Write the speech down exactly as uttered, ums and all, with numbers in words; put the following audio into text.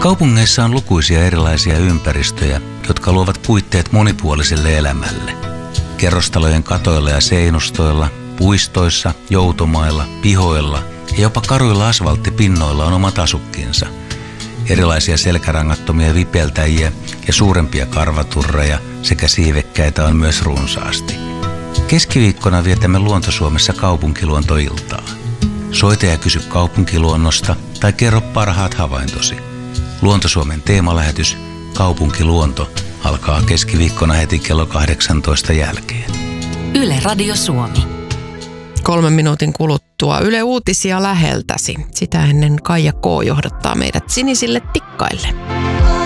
Kaupungeissa on lukuisia erilaisia ympäristöjä, jotka luovat puitteet monipuoliselle elämälle. Kerrostalojen katoilla ja seinustoilla, puistoissa, joutomailla, pihoilla ja jopa karuilla asfalttipinnoilla on omat asukkinsa. Erilaisia selkärangattomia vipeltäjiä ja suurempia karvaturreja sekä siivekkäitä on myös runsaasti. Keskiviikkona vietämme Luonto-Suomessa kaupunkiluontoiltaa. Soita ja kysy kaupunkiluonnosta tai kerro parhaat havaintosi. Luonto-Suomen teemalähetys Kaupunkiluonto alkaa keskiviikkona heti kello kahdeksantoista jälkeen. Yle Radio Suomi. Kolmen minuutin kuluttua Yle Uutisia läheltäsi. Sitä ennen Kaija K. johdattaa meidät sinisille tikkaille.